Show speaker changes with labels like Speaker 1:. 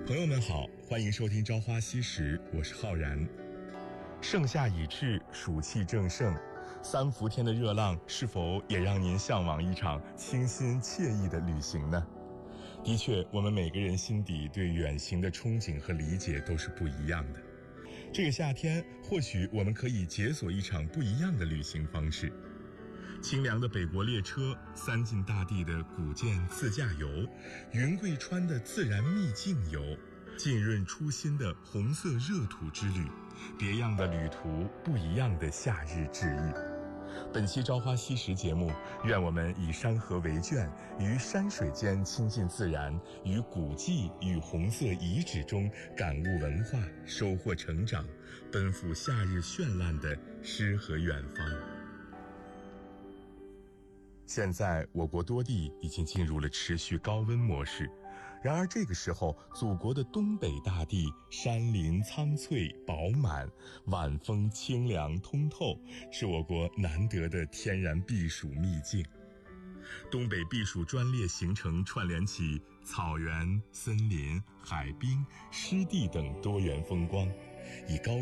Speaker 1: 朋友们好，欢迎收听朝花夕拾，我是浩然。盛夏已至，暑气正盛，3伏天的热浪是否也让您向往一场清新惬意的旅行呢？的确，我们每个人心底对远行的憧憬和理解都是不一样的。这个夏天，或许我们可以解锁一场不一样的旅行方式。清凉的北国列车，三晋大地的古建自驾游，云贵川的自然秘境游，浸润初心的红色热土之旅，别样的旅途，不一样的夏日治愈。本期朝花夕拾节目，愿我们以山河为卷，于山水间亲近自然，于古迹与红色遗址中感悟文化，收获成长，奔赴夏日绚烂的诗和远方。现在我国多地已经进入了持续高温模式，然而这个时候，祖国的东北大地山林苍翠饱满，晚风清凉通透，是我国难得的天然避暑秘境。东北避暑专列行程串联起草原、森林、海滨、湿地等多元风光，以高